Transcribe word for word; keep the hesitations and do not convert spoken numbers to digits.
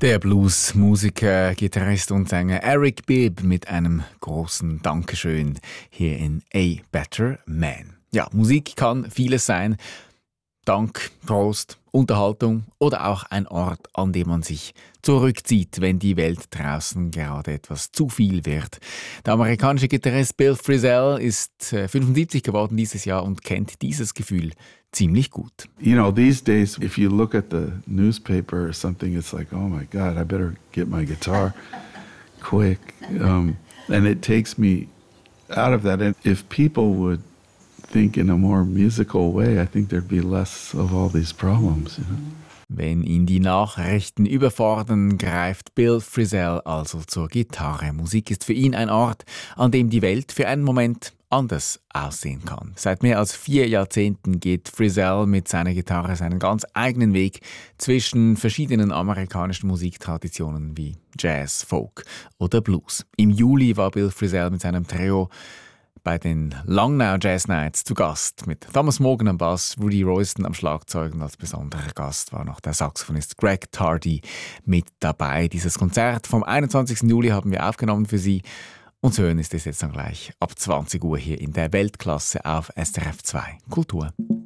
Der Blues-Musiker, Gitarrist und Sänger Eric Bibb mit einem großen Dankeschön hier in A Better Man. Ja, Musik kann vieles sein. Dank, Trost, Unterhaltung oder auch ein Ort, an dem man sich zurückzieht, wenn die Welt draußen gerade etwas zu viel wird. Der amerikanische Gitarrist Bill Frisell ist fünfundsiebzig geworden dieses Jahr und kennt dieses Gefühl ziemlich gut. You know, these days, if you look at the newspaper or something, it's like, oh my God, I better get my guitar quick. Um, and it takes me out of that. And if people would think in a more musical way, I think there'd be less of all these problems, you know? Wenn ihn die Nachrichten überfordern, greift Bill Frisell also zur Gitarre. Musik ist für ihn ein Ort, an dem die Welt für einen Moment anders aussehen kann. Seit mehr als vier Jahrzehnten geht Frisell mit seiner Gitarre seinen ganz eigenen Weg zwischen verschiedenen amerikanischen Musiktraditionen wie Jazz, Folk oder Blues. Im Juli war Bill Frisell mit seinem Trio bei den Langnau Jazz Nights zu Gast mit Thomas Morgan am Bass, Rudy Royston am Schlagzeug und als besonderer Gast war noch der Saxophonist Greg Tardy mit dabei. Dieses Konzert vom einundzwanzigsten Juli haben wir aufgenommen für Sie und zu hören ist es jetzt dann gleich ab zwanzig Uhr hier in der Weltklasse auf S R F zwei Kultur.